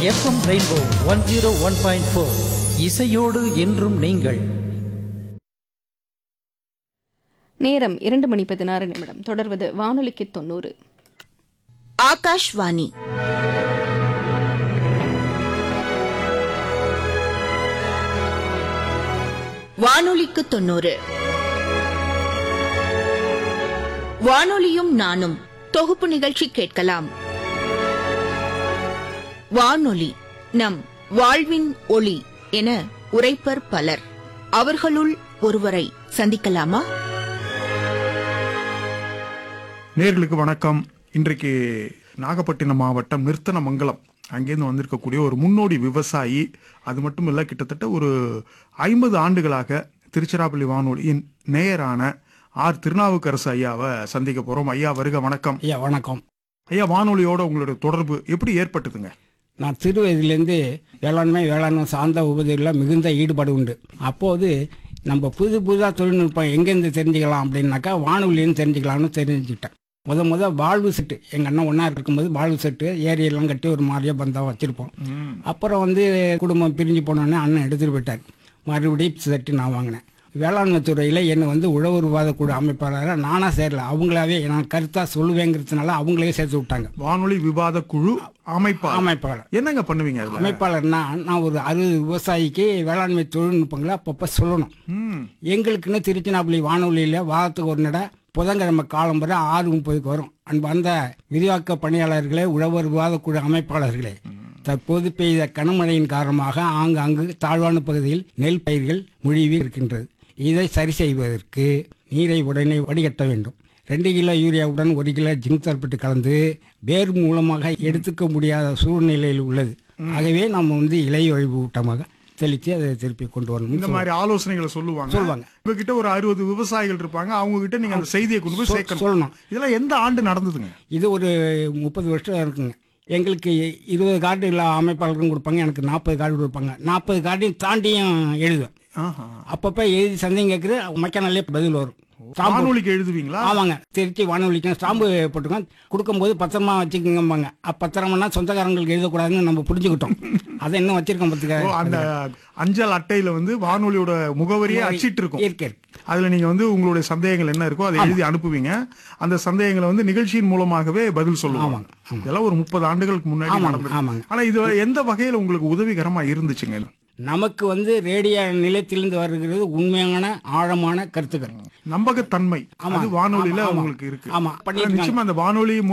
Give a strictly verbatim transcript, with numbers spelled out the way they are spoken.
FM rainbow one zero one point four இசையோடு என்றும் நீங்கள். நேரம் இரண்டு மணி பதினாறு நிமிடம். தொடர்வது வானொலிக்கு தொண்ணூறு. ஆகாஷ்வாணி வானொலிக்கு தொண்ணூறு. வானொலியும் நானும் தொகுப்பு நிகழ்ச்சி கேட்கலாம். வானொலி நம் வாழ்வின் ஒளி என உரைப்பர் பலர். அவர்களுள் ஒருவரை சந்திக்கலாமா? நேர்களுக்கு வணக்கம். இன்றைக்கு நாகப்பட்டினம் மாவட்டம் நிர்த்தனமங்கலம் அங்கேருந்து வந்திருக்கக்கூடிய ஒரு முன்னோடி விவசாயி. அது மட்டும் இல்லை, கிட்டத்தட்ட ஒரு ஐம்பது ஆண்டுகளாக திருச்சிராப்பள்ளி வானொலியின் நேயரான ஆர் திருநாவுக்கரசு ஐயாவை சந்திக்க போறோம். ஐயா வருக. வணக்கம். ஐயா வணக்கம். ஐயா, வானொலியோட உங்களுடைய தொடர்பு எப்படி ஏற்பட்டதுங்க? நான் சிறு வயதிலேருந்து வேளாண்மை வேளாண்மை சார்ந்த உபதிகளில் மிகுந்த ஈடுபாடு உண்டு. அப்போது நம்ம புது புதுதாக தொழில்நுட்பம் எங்கேருந்து தெரிஞ்சுக்கலாம் அப்படின்னாக்கா வானொலின்னு தெரிஞ்சுக்கலாம்னு தெரிஞ்சுக்கிட்டேன். முத முத வாழ்வு செட்டு எங்கள் அண்ணன் ஒன்றா இருக்கும்போது வாழ்வு செட்டு ஏரியெல்லாம் கட்டி ஒரு மாதிரியாக பந்தா வச்சுருப்போம். அப்புறம் வந்து குடும்பம் பிரிஞ்சு போனோடனே அண்ணன் எடுத்துகிட்டு போயிட்டார். மறுபடியும் செட்டு நான் வாங்கினேன். வேளாண்மை துறையில் என்னை வந்து உழவர் விவாத குழு அமைப்பாளராக நானாக சேரல, அவங்களாவே நான் கருத்தாக சொல்லுவேங்கிறதுனால அவங்களே சேர்த்து விட்டாங்க. வானொலி விவாத குழு அமைப்பாளர். அமைப்பாளர் என்னங்க பண்ணுவீங்க? அமைப்பாளர்னா நான் ஒரு அறுபது விவசாயிக்கு வேளாண்மை தொழில்நுட்பங்களை அப்பப்போ சொல்லணும். எங்களுக்குன்னு திருச்சிராப்பள்ளி வானொலியில் வாரத்துக்கு ஒரு நட புதன்கிழமை காலம் வரை ஆறு முப்பதுக்கு வரும். அன்பு அந்த விரிவாக்க பணியாளர்களே, உழவர் விவாத குழு அமைப்பாளர்களே, தற்போது பெய்த கனமழையின் காரணமாக ஆங்காங்கு தாழ்வான பகுதியில் நெல் பயிர்கள் முழுவி இருக்கின்றது. இதை சரி செய்வதற்கு நீரை உடனே வடிகட்ட வேண்டும். ரெண்டு கிலோ யூரியாவுடன் ஒரு கிலோ ஜிங்க் சல்பேட் கலந்து வேர் மூலமாக எடுத்துக்க முடியாத சூழ்நிலையில் உள்ளது. ஆகவே நம்ம வந்து இலைய ஊட்டமாக தெளித்து அதை திருப்பி கொண்டு வரணும். இந்த மாதிரி ஆலோசனைகளை சொல்லுவாங்க சொல்லுவாங்க. உங்ககிட்ட ஒரு அறுபது விவசாயிகள் இருப்பாங்க, அவங்க கிட்ட நீங்க அந்த செய்தியை கொண்டு போய் சேர்க்கணும், சொல்லணும். இதெல்லாம் எந்த ஆண்டு நடந்ததுங்க? இது ஒரு முப்பது வருஷம் இருக்குங்க. எங்களுக்கு இருபது கார்டு எல்லா அமைப்பாளருக்கும் கொடுப்பாங்க, எனக்கு நாற்பது கார்டு கொடுப்பாங்க. நாற்பது கார்டையும் தாண்டியும் எழுதுவேன். அப்பப்போ எழுதி சந்தேகம் கேட்குற மைக்கானாலே பதில் வரும். வானொலிக்கு எழுதுவீங்களா? ஆமாங்க, திருச்சி வானொலிக்கு ஸ்டாம்பு போட்டுக்கோங்க, கொடுக்கும்போது பத்திரமா வச்சுக்கோங்கம்பாங்க. பத்திரம்னா சொந்தக்காரங்களுக்கு எழுதக்கூடாதுன்னு நம்ம புரிஞ்சுக்கிட்டோம். அதை இன்னும் வச்சிருக்கோம். பத்துக்க அந்த அஞ்சல் அட்டையில வந்து வானொலியோட முகவரியே அச்சிட்டு இருக்கும். இருக்கு. அதுல நீங்க வந்து உங்களுடைய சந்தேகங்கள் என்ன இருக்கோ அதை எழுதி அனுப்புவீங்க. அந்த சந்தேகங்களை வந்து நிகழ்ச்சியின் மூலமாகவே பதில் சொல்லுவாங்க. இதெல்லாம் ஒரு முப்பது ஆண்டுகளுக்கு முன்னாடி நடந்தது. ஆனா இது எந்த வகையில உங்களுக்கு உதவிகரமா இருந்துச்சுங்க? நமக்கு வந்து ரேடியோ நிலையத்திலிருந்து வருகிறது உண்மையான ஆழமான கருத்துக்கள், நம்பகத்தன்மை. வானொலியில உங்களுக்கு இருக்கு. ஆமா, நிச்சயமா அந்த வானொலி